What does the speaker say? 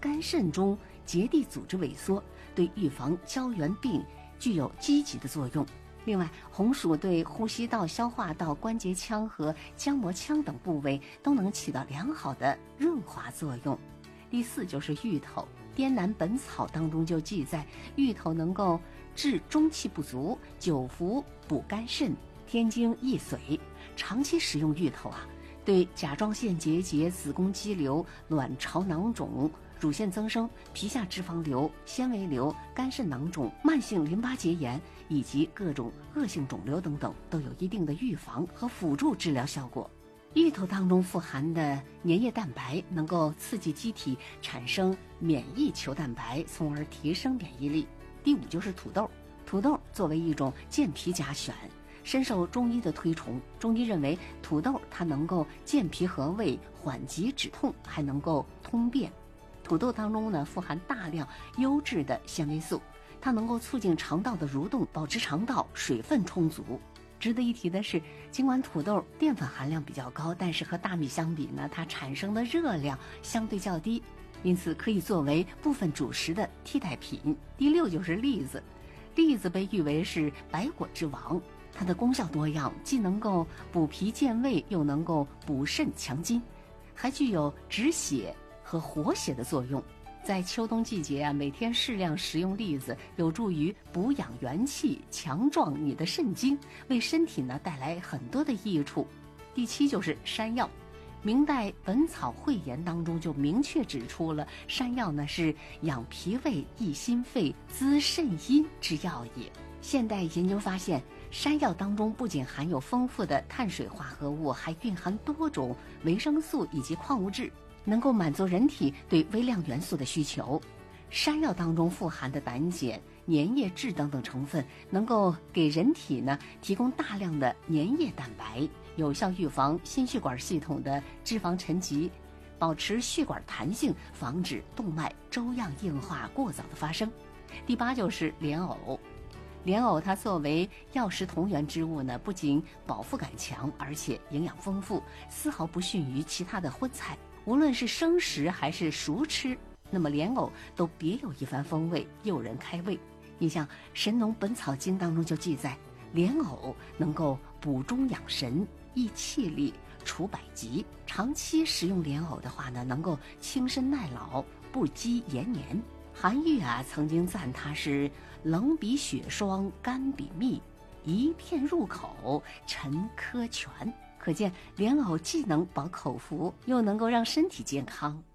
肝肾中结缔组织萎缩，对预防胶原病具有积极的作用。另外，红薯对呼吸道、消化道、关节腔和浆膜腔等部位都能起到良好的润滑作用。第4就是芋头，《滇南本草》当中就记载，芋头能够治中气不足、久服补肝肾、添精益髓。长期食用芋头对甲状腺结节、子宫肌瘤、卵巢囊肿、乳腺增生、皮下脂肪瘤、纤维瘤、肝肾囊肿、慢性淋巴结炎以及各种恶性肿瘤等等，都有一定的预防和辅助治疗效果。芋头当中富含的粘液蛋白能够刺激机体产生免疫球蛋白，从而提升免疫力。第5就是土豆，土豆作为一种健脾甲选，深受中医的推崇。中医认为土豆它能够健脾和胃、缓急止痛，还能够通便。土豆当中呢富含大量优质的纤维素，它能够促进肠道的蠕动，保持肠道水分充足。值得一提的是，尽管土豆淀粉含量比较高，但是和大米相比呢，它产生的热量相对较低，因此可以作为部分主食的替代品。第6就是栗子，栗子被誉为是百果之王，它的功效多样，既能够补脾健胃，又能够补肾强筋，还具有止血和活血的作用。在秋冬季节每天适量食用栗子，有助于补养元气，强壮你的肾精，为身体呢带来很多的益处。第7就是山药，明代《本草汇言》当中就明确指出了，山药呢是养脾胃、益心肺、滋肾阴之药也。现代研究发现，山药当中不仅含有丰富的碳水化合物，还蕴含多种维生素以及矿物质，能够满足人体对微量元素的需求。山药当中富含的胆碱、粘液质等等成分，能够给人体呢提供大量的粘液蛋白，有效预防心血管系统的脂肪沉积，保持血管弹性，防止动脉粥样硬化过早的发生。第8就是莲藕，莲藕它作为药食同源之物呢，不仅饱腹感强，而且营养丰富，丝毫不逊于其他的荤菜。无论是生食还是熟吃，那么莲藕都别有一番风味，诱人开胃。你像《神农本草经》当中就记载，莲藕能够补中养神、益气力、除百疾。长期食用莲藕的话呢，能够轻身耐老、不积延年。韩愈曾经赞它是冷比雪霜，甘比蜜，一片入口，沉珂泉。可见莲藕既能保口福，又能够让身体健康。